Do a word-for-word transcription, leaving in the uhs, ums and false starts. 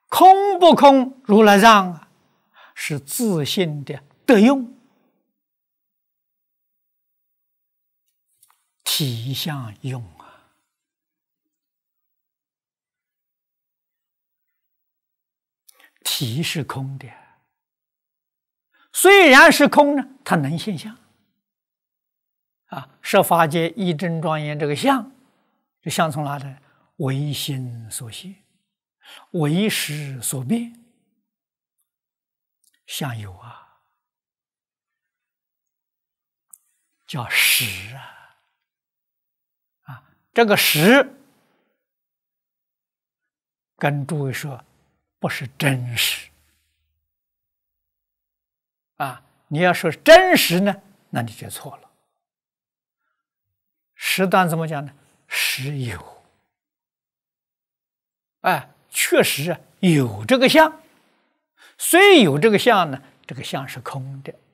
空不空如来藏啊，是自性的得用，体相用啊。体是空的，虽然是空呢，它能现象啊。设法界一真庄严这个相，这相从哪来？唯心所现，唯识所变，相有啊，叫识啊。啊，这个识跟诸位说，不是真实啊。你要说真实呢，那你就错了。实段怎么讲呢？实有，哎，确实有这个相，虽有这个相呢，这个相是空的。